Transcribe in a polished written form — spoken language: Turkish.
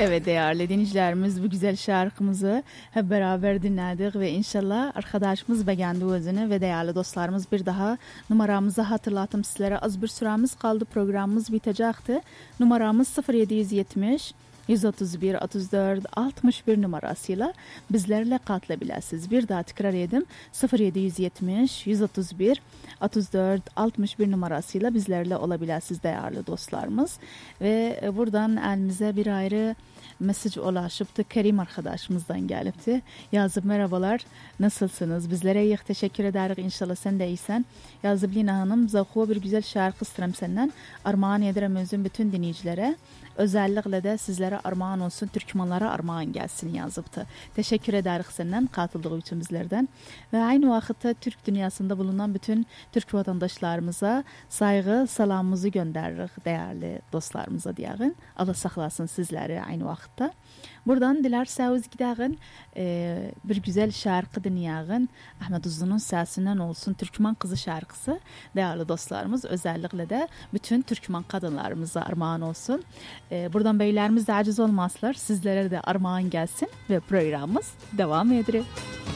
Evet değerli dinleyicilerimiz bu güzel şarkımızı hep beraber dinledik ve inşallah arkadaşımız beğendi özünü ve değerli dostlarımız bir daha numaramızı hatırlatım sizlere. Az bir süremiz kaldı, programımız bitecekti. Numaramız 0770 131 34 61 numarasıyla bizlerle katılabilirsiniz. Bir daha tekrar edim. 0770 131 34 61 numarasıyla bizlerle olabilirsiniz değerli dostlarımız. Ve buradan elimize bir ayrı mesaj ulaşıptı. Kerim arkadaşımızdan gelipti. Yazıp merhabalar, nasılsınız? Bizlere iyi teşekkür ederiz. İnşallah sen de iyisen. Yazıp Lina Hanım, Zahuva bir güzel şarkı isterim senden. Armağan ederim özüm bütün dinleyicilere. Özellikle de sizlere armağan olsun, Türkmenlere armağan gelsin yazıptı. Teşekkür ederiz senden katıldığı için bizlerden. Ve aynı vakitte Türk dünyasında bulunan bütün Türk vatandaşlarımıza saygı, salamımızı göndeririz değerli dostlarımıza diyelim. Allah saklasın sizleri aynı vakitte. Buradan dilerseniz gidelim bir güzel şarkı dinleyelim. Ahmet Uzun'un sesinden olsun Türkmen Kızı şarkısı değerli dostlarımız. Özellikle de bütün Türkmen kadınlarımıza armağan olsun. Buradan beylerimiz de aciz olmazlar. Sizlere de armağan gelsin ve programımız devam ediyor.